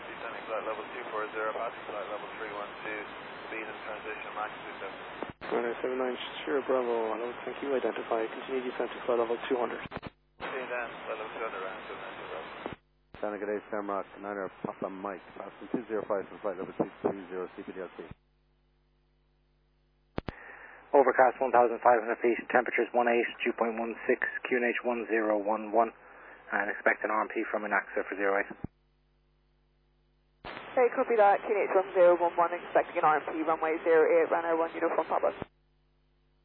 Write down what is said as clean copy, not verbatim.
descending flight level 240, passing flight level 312, speed and transition max 27. Runway 79, Sierra Bravo, hello, thank you, identify, continue descent to flight level 200. See down, flight level 200, round 7920. Santa Good Day, Shamrock, Niner, Papa Mike, passing 205 for flight level 220, CPDLC. Overcast 1,500 feet, temperatures 18, dew point 16, QNH 1011, and expect an RMP from Inaxa for 08. Hey, copy that, QNH 1011, expecting an RMP, runway 08, runner 1 uniform Papa.